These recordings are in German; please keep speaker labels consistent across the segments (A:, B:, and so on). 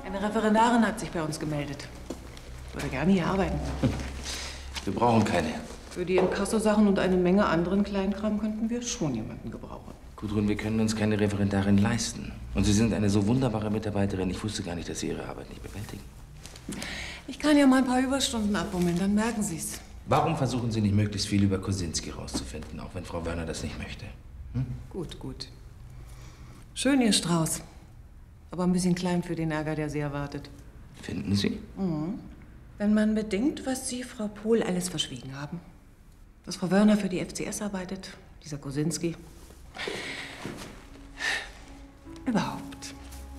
A: Eine Referendarin hat sich bei uns gemeldet. Würde gerne hier arbeiten.
B: Wir brauchen keine.
A: Für die Inkassosachen und eine Menge anderen Kleinkram könnten wir schon jemanden gebrauchen.
B: Gudrun, wir können uns keine Referendarin leisten. Und Sie sind eine so wunderbare Mitarbeiterin. Ich wusste gar nicht, dass Sie Ihre Arbeit nicht bewältigen.
A: Ich kann ja mal ein paar Überstunden abbummeln, dann merken Sie es.
B: Warum versuchen Sie nicht, möglichst viel über Kosinski rauszufinden, auch wenn Frau Wörner das nicht möchte? Hm?
A: Gut, gut. Schön, Ihr Strauß. Aber ein bisschen klein für den Ärger, der Sie erwartet.
B: Finden Sie?
A: Mhm. Wenn man bedenkt, was Sie, Frau Pohl, alles verschwiegen haben. Dass Frau Wörner für die FCS arbeitet, dieser Kosinski. Überhaupt.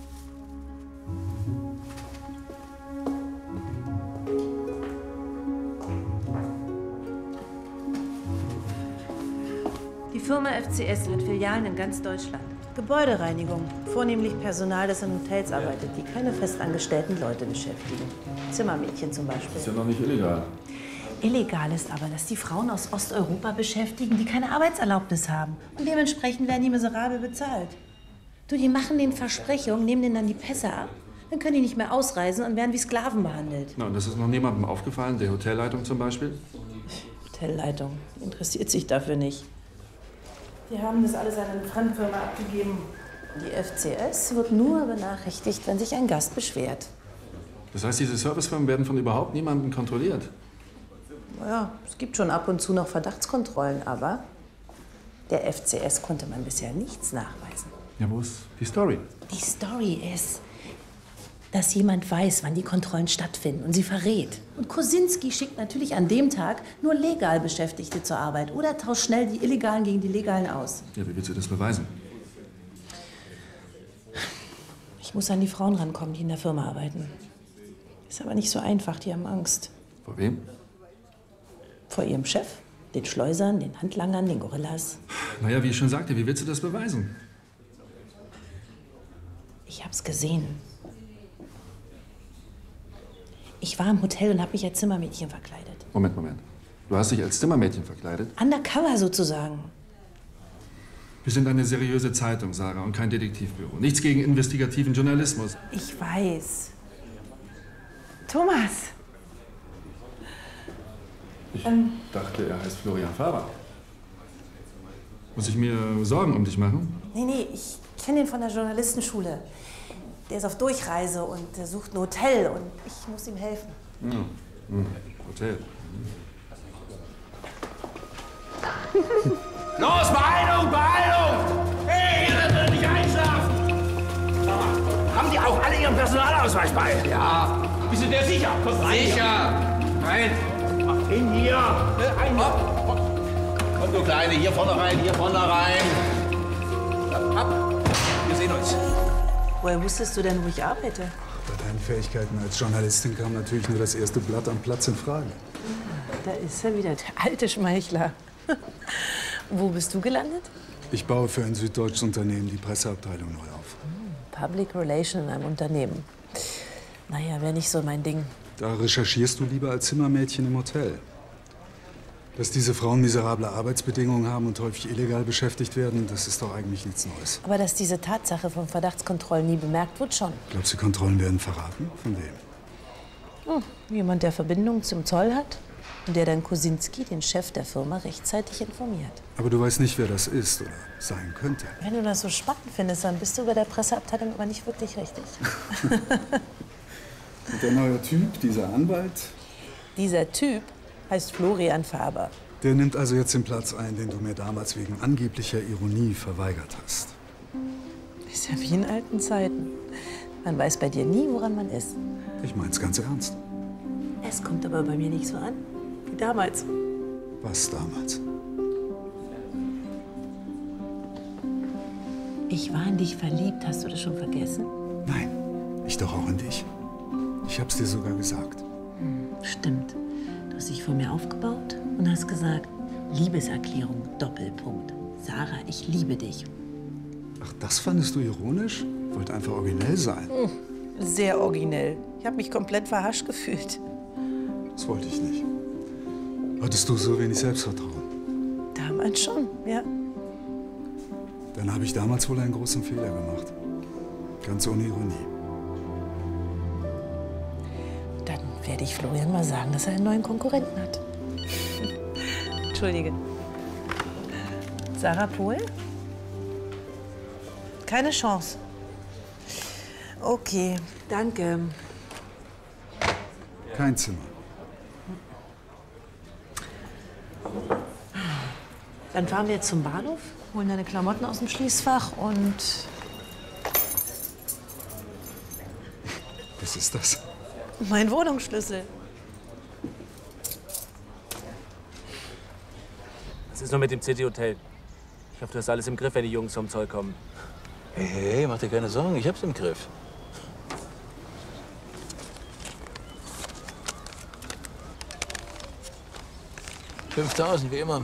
C: Die Firma FCS hat Filialen in ganz Deutschland. Gebäudereinigung, vornehmlich Personal, das in Hotels arbeitet, die keine festangestellten Leute beschäftigen. Zimmermädchen zum Beispiel.
D: Ist ja noch nicht illegal.
C: Illegal ist aber, dass die Frauen aus Osteuropa beschäftigen, die keine Arbeitserlaubnis haben. Und dementsprechend werden die miserabel bezahlt. Du, die machen den Versprechungen, nehmen denen dann die Pässe ab. Dann können die nicht mehr ausreisen und werden wie Sklaven behandelt.
D: Na, und das ist noch niemandem aufgefallen? Der Hotelleitung zum Beispiel?
C: Hotelleitung interessiert sich dafür nicht. Die haben das alles an eine Fremdfirma abgegeben. Die FCS wird nur benachrichtigt, wenn sich ein Gast beschwert.
D: Das heißt, diese Servicefirmen werden von überhaupt niemandem kontrolliert?
C: Naja, es gibt schon ab und zu noch Verdachtskontrollen, aber der FCS konnte man bisher nichts nachweisen.
D: Ja, wo ist die Story?
C: Die Story ist, dass jemand weiß, wann die Kontrollen stattfinden und sie verrät. Und Kosinski schickt natürlich an dem Tag nur legal Beschäftigte zur Arbeit oder tauscht schnell die Illegalen gegen die Legalen aus.
D: Ja, wie willst du das beweisen?
C: Ich muss an die Frauen rankommen, die in der Firma arbeiten. Ist aber nicht so einfach, die haben Angst.
D: Vor wem?
C: Vor ihrem Chef, den Schleusern, den Handlangern, den Gorillas.
D: Naja, wie ich schon sagte, wie willst du das beweisen?
C: Ich hab's gesehen. Ich war im Hotel und habe mich als Zimmermädchen verkleidet.
D: Moment. Du hast dich als Zimmermädchen verkleidet?
C: Undercover sozusagen.
D: Wir sind eine seriöse Zeitung, Sarah, und kein Detektivbüro. Nichts gegen investigativen Journalismus.
C: Ich weiß. Thomas.
D: Ich dachte, er heißt Florian Faber. Muss ich mir Sorgen um dich machen?
C: Nee, ich kenne ihn von der Journalistenschule. Der ist auf Durchreise und der sucht ein Hotel und ich muss ihm helfen.
D: Hotel.
E: Los, Beeilung! Hey, ihr werdet nicht einschlafen! Haben die auch alle ihren Personalausweis bei? Ja. Bist du dir sicher? Komm rein. Sicher. Rein. In hier. Hopp. Komm, du Kleine, hier vorne rein. Ab. Wir sehen uns.
C: Woher wusstest du denn, wo ich arbeite?
F: Bei deinen Fähigkeiten als Journalistin kam natürlich nur das erste Blatt am Platz in Frage.
C: Da ist er wieder, der alte Schmeichler. Wo bist du gelandet?
F: Ich baue für ein süddeutsches Unternehmen die Presseabteilung neu auf.
C: Public Relation in einem Unternehmen. Naja, wäre nicht so mein Ding.
F: Da recherchierst du lieber als Zimmermädchen im Hotel. Dass diese Frauen miserable Arbeitsbedingungen haben und häufig illegal beschäftigt werden, das ist doch eigentlich nichts Neues.
C: Aber dass diese Tatsache von Verdachtskontrollen nie bemerkt wird, schon.
F: Glaubst du, die Kontrollen werden verraten? Von wem?
C: Jemand, der Verbindung zum Zoll hat und der dann Kosinski, den Chef der Firma, rechtzeitig informiert.
F: Aber du weißt nicht, wer das ist oder sein könnte.
C: Wenn du das so spannend findest, dann bist du bei der Presseabteilung aber nicht wirklich richtig.
F: Und der neue Typ, dieser Anwalt?
C: Dieser Typ heißt Florian Faber.
F: Der nimmt also jetzt den Platz ein, den du mir damals wegen angeblicher Ironie verweigert hast.
C: Ist ja wie in alten Zeiten. Man weiß bei dir nie, woran man ist.
F: Ich mein's ganz ernst.
C: Es kommt aber bei mir nicht so an wie damals.
F: Was damals?
C: Ich war in dich verliebt. Hast du das schon vergessen?
F: Nein, ich doch auch in dich. Ich hab's dir sogar gesagt.
C: Stimmt. Du hast dich vor mir aufgebaut und hast gesagt, Liebeserklärung, Doppelpunkt. Sarah, ich liebe dich.
F: Ach, das fandest du ironisch? Wollte einfach originell sein.
C: Sehr originell. Ich habe mich komplett verarscht gefühlt.
F: Das wollte ich nicht. Hattest du so wenig Selbstvertrauen?
C: Damals schon, ja.
F: Dann habe ich damals wohl einen großen Fehler gemacht. Ganz ohne Ironie.
C: werde ich Florian mal sagen, dass er einen neuen Konkurrenten hat. Entschuldige. Sarah Pohl? Keine Chance. Okay, danke.
F: Kein Zimmer.
C: Dann fahren wir jetzt zum Bahnhof, holen deine Klamotten aus dem Schließfach und...
F: Was ist das?
C: mein Wohnungsschlüssel.
G: Was ist nur mit dem City-Hotel? Ich hoffe, du hast alles im Griff, wenn die Jungs vom Zoll kommen.
H: Hey, mach dir keine Sorgen, ich hab's im Griff. $5.000, wie immer.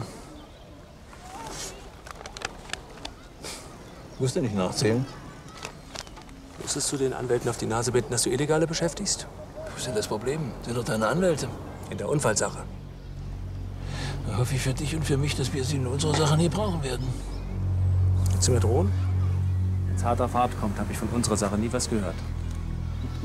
H: Musst du nicht nachzählen?
G: Musstest du den Anwälten auf die Nase binden, dass du Illegale beschäftigst?
H: Wo ist denn das Problem? Sind doch deine Anwälte.
G: In der Unfallsache.
H: Da hoffe ich für dich und für mich, dass wir sie in unserer Sache nie brauchen werden.
G: Willst du mir drohen? Wenn es hart auf hart kommt, habe ich von unserer Sache nie was gehört.